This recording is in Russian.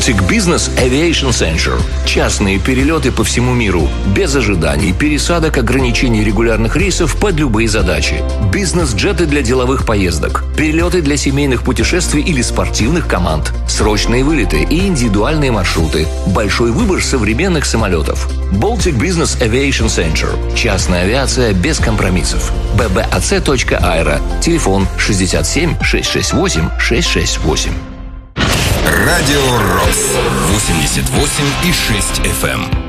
Baltic Business Aviation Center. Частные перелеты по всему миру. Без ожиданий, пересадок, ограничений регулярных рейсов под любые задачи. Бизнес-джеты для деловых поездок. Перелеты для семейных путешествий или спортивных команд. Срочные вылеты и индивидуальные маршруты. Большой выбор современных самолетов. Baltic Business Aviation Center. Частная авиация без компромиссов. bbAc.aero. Телефон 67 668 668. Радио Рокс 88,6 FM.